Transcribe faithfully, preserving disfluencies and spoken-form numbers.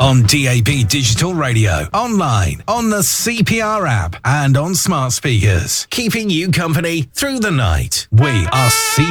On D A B Digital Radio, online, on the C P R app, and on smart speakers. Keeping you company through the night. We are C